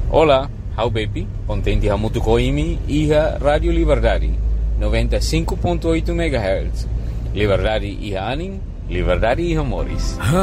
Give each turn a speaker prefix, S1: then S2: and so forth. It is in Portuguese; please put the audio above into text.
S1: Olá, how baby, contente a muito coimi e a Rádio Liberdade, 95.8 MHz. Liberdade e anim, liberdade e amores.